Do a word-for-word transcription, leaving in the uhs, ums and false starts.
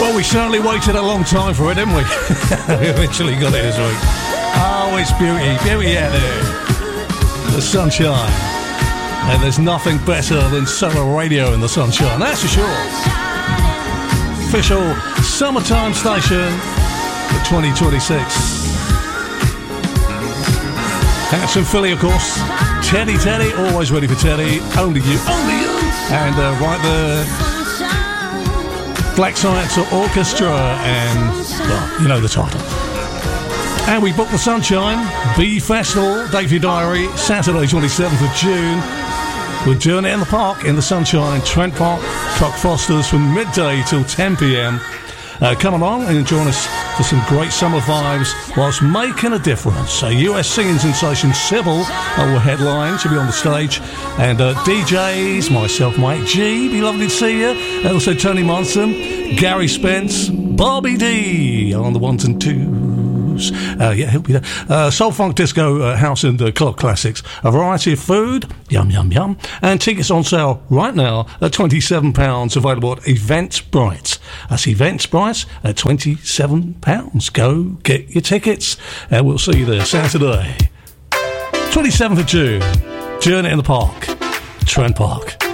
Well, we certainly waited a long time for it, didn't we? We eventually got it this week. Oh, it's beauty, beauty out there. The sunshine. And there's nothing better than summer radio in the sunshine, that's for sure. Official summertime station for twenty twenty-six. Hanson Philly, of course. Teddy Teddy, always ready for Teddy. Only you, only you. And uh, right there, Black Science Orchestra, and, well, you know the title. And we booked the Sunshine Bee Festival, date for your diary, Saturday twenty-seventh of June. We're doing it in the park, in the sunshine, Trent Park, Cock Fosters, from midday till ten p.m. Uh, come along and join us for some great summer vibes whilst making a difference. A U S singing sensation, Sybil, uh, will headline. She'll be on the stage. And uh, D Js, myself, Mike G, be lovely to see you. And also Tony Monson, Gary Spence, Bobby D on the ones and twos. Uh, yeah, he'll be there. Uh, Soul Funk Disco, uh, House and uh, Club Classics. A variety of food, yum, yum, yum. And tickets on sale right now at twenty-seven pounds, available at Eventbrite. That's Eventbrite at twenty-seven pounds. Go get your tickets, and we'll see you there Saturday, twenty-seventh of June. Journey in the Park, Trent Park.